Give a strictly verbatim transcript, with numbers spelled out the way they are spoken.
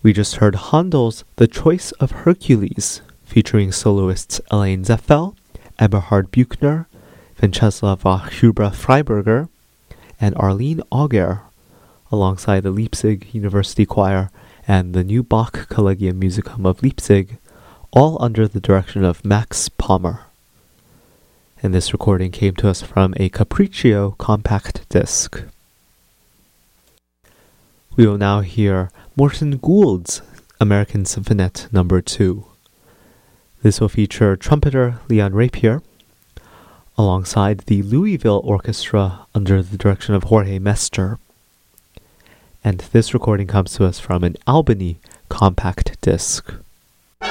We just heard Handel's The Choice of Hercules, featuring soloists Elaine Zeffel, Eberhard Buchner, Vincenza Huber Freiberger, and Arlene Auger, alongside the Leipzig University Choir and the new Bach Collegium Musicum of Leipzig, all under the direction of Max Palmer. And this recording came to us from a Capriccio compact disc. We will now hear Morton Gould's American Symphonette Number two. This will feature trumpeter Leon Rapier, alongside the Louisville Orchestra under the direction of Jorge Mester. And this recording comes to us from an Albany compact disc.